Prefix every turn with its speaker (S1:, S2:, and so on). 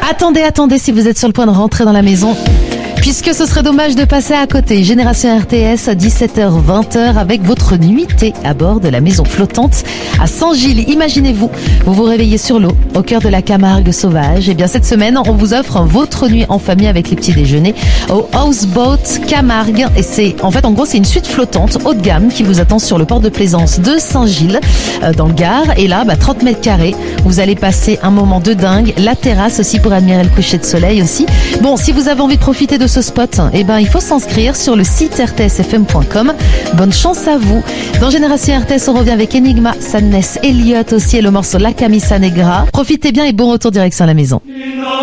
S1: Attendez, si vous êtes sur le point de rentrer dans la maison, puisque ce serait dommage de passer à côté. Génération RTS, 17h-20h, avec votre nuitée à bord de la maison flottante à Saint-Gilles. Imaginez-vous, vous vous réveillez sur l'eau, au cœur de la Camargue sauvage. Et bien cette semaine, on vous offre votre nuit en famille avec les petits déjeuners au Houseboat Camargue. Et c'est, en gros, c'est une suite flottante haut de gamme qui vous attend sur le port de plaisance de Saint-Gilles, dans le Gard. Et là, 30 mètres carrés, vous allez passer un moment de dingue. La terrasse aussi pour admirer le coucher de soleil aussi. Bon, si vous avez envie de profiter de ce spot, il faut s'inscrire sur le site rtsfm.com. Bonne chance à vous. Dans Génération RTS, on revient avec Enigma, Sadness, Elliott aussi et le morceau La Camisa Negra. Profitez bien et bon retour direction à la maison.